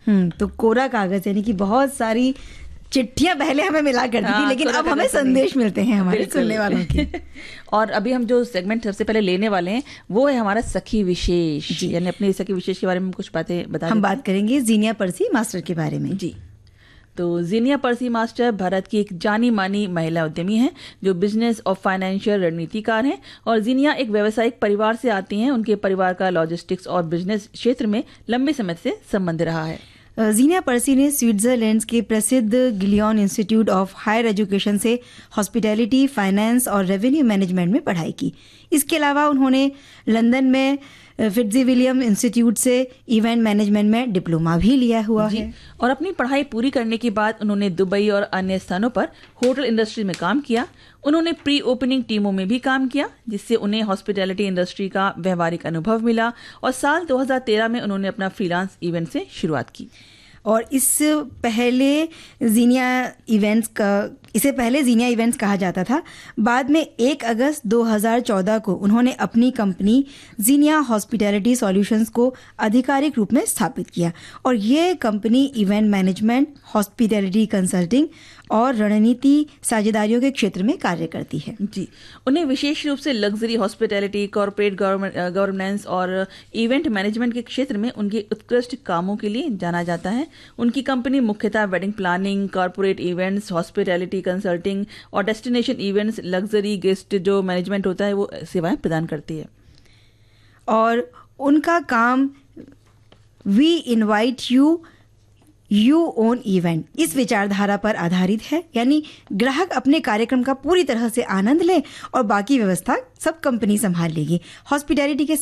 तो कोरा कागज यानी कि बहुत सारी चिट्ठियां पहले हमें मिला करती थी, लेकिन अब हमें संदेश मिलते हैं हमारे सुनने वालों के। और अभी हम जो सेगमेंट सबसे पहले लेने वाले हैं वो है हमारा सखी विशेष, यानी अपनी सखी विशेष के बारे में कुछ बातें बता। हम बात करेंगे जीनिया पर्सी मास्टर के बारे में। जी, तो जीनिया पर्सी मास्टर भारत की एक जानी मानी महिला उद्यमी हैं जो बिजनेस और फाइनेंशियल रणनीतिकार हैं, और जीनिया एक व्यावसायिक परिवार से आती हैं। उनके परिवार का लॉजिस्टिक्स और बिजनेस क्षेत्र में लंबे समय से संबंध रहा है। जीनिया पर्सी ने स्विट्जरलैंड के प्रसिद्ध Gillian institute of higher education से हॉस्पिटैलिटी, फाइनेंस और रेवेन्यू मैनेजमेंट में पढ़ाई की। इसके अलावा उन्होंने लंदन में फिट्जविलियम इंस्टीट्यूट से इवेंट मैनेजमेंट में डिप्लोमा भी लिया हुआ है। और अपनी पढ़ाई पूरी करने के बाद उन्होंने दुबई और अन्य स्थानों पर होटल इंडस्ट्री में काम किया। उन्होंने प्री ओपनिंग टीमों में भी काम किया, जिससे उन्हें हॉस्पिटैलिटी इंडस्ट्री का व्यवहारिक अनुभव मिला, और साल 2013 में उन्होंने अपना फ्रीलांस इवेंट से शुरुआत की। और इसे पहले जीनिया इवेंट्स कहा जाता था। बाद में 1 अगस्त 2014 को उन्होंने अपनी कंपनी जीनिया हॉस्पिटैलिटी सॉल्यूशंस को आधिकारिक रूप में स्थापित किया, और ये company event management, hospitality consulting और रणनीति साझेदारियों के क्षेत्र में कार्य करती है। जी, उन्हें विशेष रूप से लग्जरी हॉस्पिटैलिटी, कॉर्पोरेट गवर्नेंस और इवेंट मैनेजमेंट के क्षेत्र में उनके उत्कृष्ट कामों के लिए जाना जाता है। उनकी कंपनी मुख्यतः wedding planning, corporate events, hospitality consulting और डेस्टिनेशन इवेंट्स, लग्जरी गेस्ट जो मैनेजमेंट होता है वो सेवाएं प्रदान करती है। और उनका काम we invite you own event इस विचारधारा पर आधारित है, यानी ग्राहक अपने कार्यक्रम का पूरी तरह से आनंद ले और बाकी व्यवस्था सब कंपनी संभाल लेगी। हॉस्पिटैलिटी के